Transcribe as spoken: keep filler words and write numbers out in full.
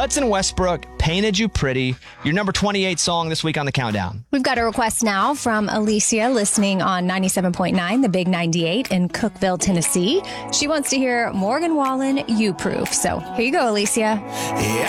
Hudson Westbrook, Painted You Pretty, your number twenty-eight song this week on the countdown. We've got a request now from Alicia listening on ninety-seven point nine, the Big ninety-eight in Cookeville, Tennessee. She wants to hear Morgan Wallen, You Proof. So here you go, Alicia. Yeah.